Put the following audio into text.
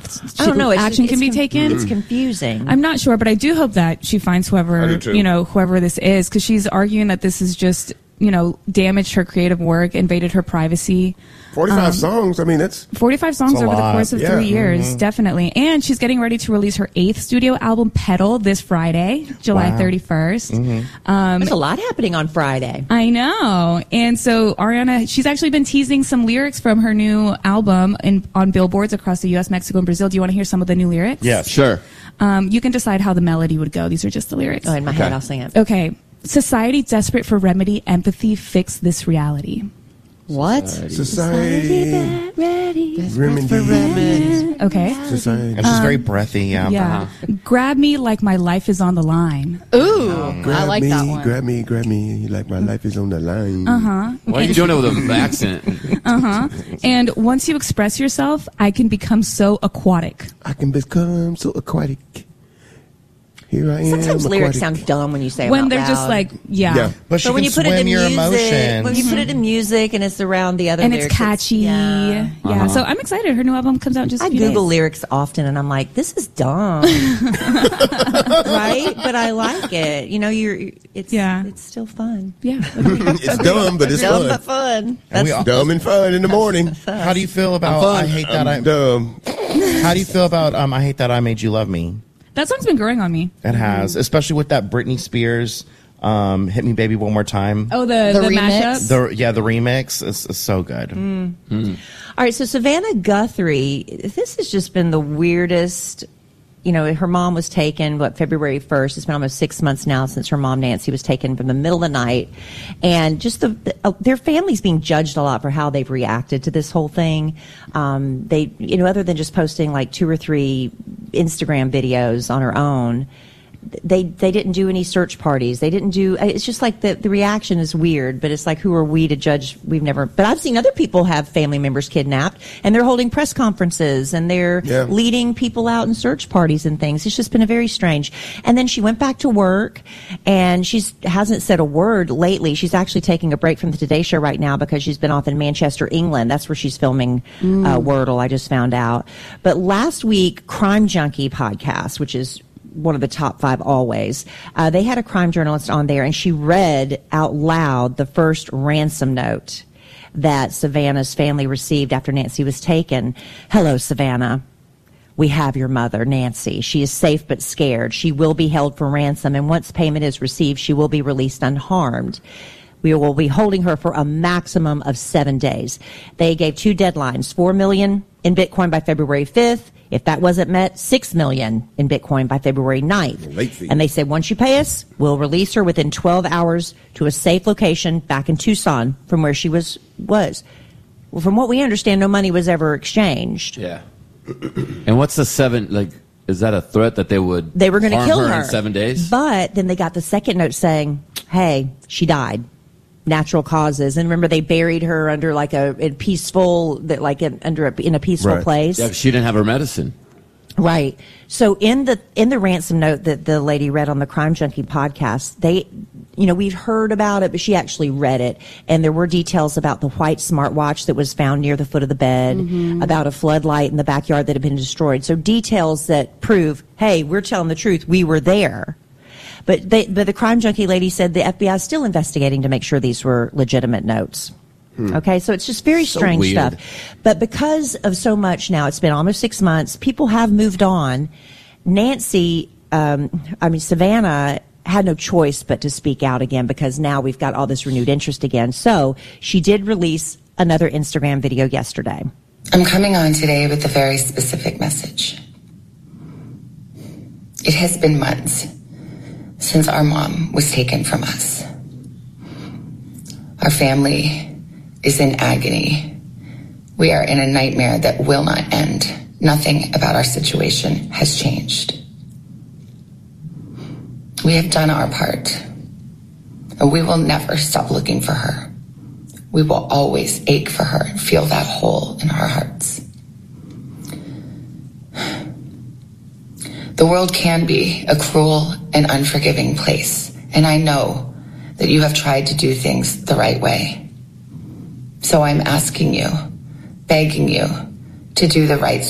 I don't know. Action can be taken. It's confusing. I'm not sure, but I do hope that she finds whoever this is, because she's arguing that this is just, damaged her creative work, invaded her privacy. 45 songs. I mean, that's 45 songs over the course of 3 years, definitely. And she's getting ready to release her 8th studio album, Petal, this Friday, July 31st. There's a lot happening on Friday. I know. And so Ariana, she's actually been teasing some lyrics from her new album on billboards across the U.S., Mexico, and Brazil. Do you want to hear some of the new lyrics? Yes, sure. You can decide how the melody would go. These are just the lyrics. Oh, in my head, I'll sing it. Okay. Society desperate for remedy, empathy, fix this reality. What? Society ready. Remedy. Okay. Society. And she's very breathy. Yeah. Grab me like my life is on the line. Ooh, I like that one. Grab me like my life is on the line. Why are you doing it with an accent? And once you express yourself, I can become so aquatic. I can become so aquatic. Here I am. Sometimes lyrics sound dumb when you say them when out they're loud. just like, yeah. But when you put it in your music, emotions. when you put it in music and it's around the other And lyrics, it's catchy. Yeah. So I'm excited. Her new album comes out in just a I few Google days. lyrics often and I'm like, this is dumb. Right? But I like it. It's still fun. Yeah. It's dumb, but it's Dumb fun. but fun. Dumb and fun in the morning. How do you feel about I Hate That I'm dumb? How do you feel about I Hate That I Made You Love Me? That song's been growing on me. It has, especially with that Britney Spears Hit Me Baby One More Time. Oh, the remix? mashup? The remix is so good. All right, so Savannah Guthrie, this has just been the weirdest. Her mom was taken, February 1st. It's been almost 6 months now since her mom, Nancy, was taken from the middle of the night. And just their family's being judged a lot for how they've reacted to this whole thing. They, other than just posting like 2 or 3 Instagram videos on her own, they didn't do any search parties. They didn't do, it's just like the reaction is weird, but it's like, who are we to judge? But I've seen other people have family members kidnapped and they're holding press conferences and they're leading people out in search parties and things. It's just been a very strange. And then she went back to work and hasn't said a word lately. She's actually taking a break from the Today Show right now because she's been off in Manchester, England. That's where she's filming Wordle, I just found out. But last week, Crime Junkie podcast, which is one of the top 5 always. They had a crime journalist on there, and she read out loud the first ransom note that Savannah's family received after Nancy was taken. Hello, Savannah. We have your mother, Nancy. She is safe but scared. She will be held for ransom, and once payment is received, she will be released unharmed. We will be holding her for a maximum of 7 days. They gave 2 deadlines, 4 million in Bitcoin by February 5th. If that wasn't met, 6 million in Bitcoin by February 9th. And they said, once you pay us, we'll release her within 12 hours to a safe location back in Tucson from where she was. Well, from what we understand, no money was ever exchanged. Yeah. And what's the 7, is that a threat that they were going to kill her her in 7 days? But then they got the second note saying, hey, she died. Natural causes. And remember, they buried her under in a peaceful place. Yeah, she didn't have her medicine. Right. So in the ransom note that the lady read on the Crime Junkie podcast, we'd heard about it, but she actually read it. And there were details about the white smartwatch that was found near the foot of the bed, about a floodlight in the backyard that had been destroyed. So details that prove, hey, we're telling the truth. We were there. But the Crime Junkie lady said the FBI is still investigating to make sure these were legitimate notes. Okay, so it's just very strange stuff. But because of so much now, it's been almost 6 months, people have moved on. Savannah had no choice but to speak out again because now we've got all this renewed interest again. So she did release another Instagram video yesterday. I'm coming on today with a very specific message. It has been months since our mom was taken from us. Our family is in agony. We are in a nightmare that will not end. Nothing about our situation has changed. We have done our part, and we will never stop looking for her. We will always ache for her and feel that hole in our hearts. The world can be a cruel and unforgiving place, and I know that you have tried to do things the right way. So I'm asking you, begging you, to do the right